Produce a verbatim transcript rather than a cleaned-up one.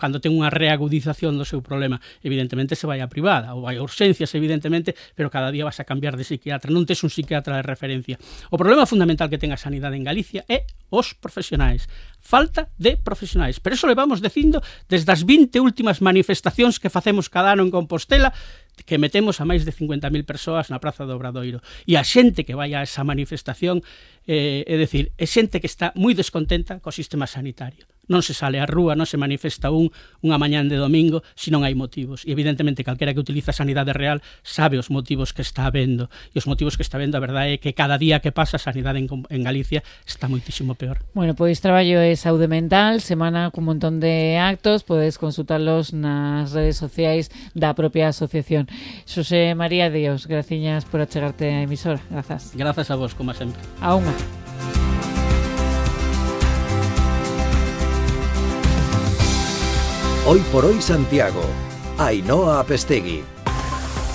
cando ten unha reagudización do seu problema, evidentemente se vai a privada, ou vai a urxencias, evidentemente, pero cada día vas a cambiar de psiquiatra, non tes un psiquiatra de referencia. O problema fundamental que ten a sanidade en Galicia é os profesionais. Falta de profesionais. Pero eso levamos dicindo desde as vinte últimas manifestacións que facemos cada ano en Compostela, que metemos a máis de cincuenta mil persoas na Praza do Obradoiro. E a xente que vai a esa manifestación, eh, é dicir, é xente que está moi descontenta co sistema sanitario. Non se sale á rúa, non se manifesta un unha mañán de domingo se non hai motivos. E evidentemente calquera que utiliza a sanidade real sabe os motivos que está habendo. E os motivos que está habendo, a verdade é que cada día que pasa a sanidade en, en Galicia está moitísimo peor. Bueno, pois traballo é saúde mental, semana cun montón de actos, podes consultarlos nas redes sociais da propia asociación. Xosé María Dios, graciñas por achegarte á emisora. Grazas. Grazas a vos, como sempre. A unha. Hoy por hoy Santiago, Ainhoa Apestegui.